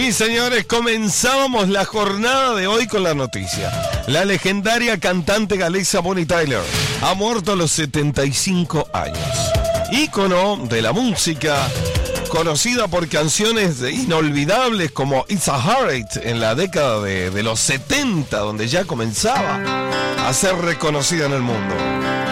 Y señores, comenzábamos la jornada de hoy con la noticia. La legendaria cantante galesa Bonnie Tyler ha muerto a los 75 años. Ícono de la música, conocida por canciones inolvidables como It's a Heartache en la década de los 70, donde ya comenzaba a ser reconocida en el mundo.